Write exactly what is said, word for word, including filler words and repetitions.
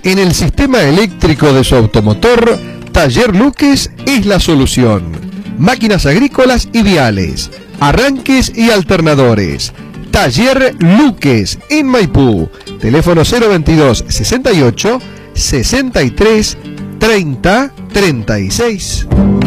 en el sistema eléctrico de su automotor, Taller Luques es la solución. Máquinas agrícolas y viales, arranques y alternadores. Taller Luques en Maipú. Teléfono cero veintidós sesenta y ocho sesenta y tres treinta treinta y seis.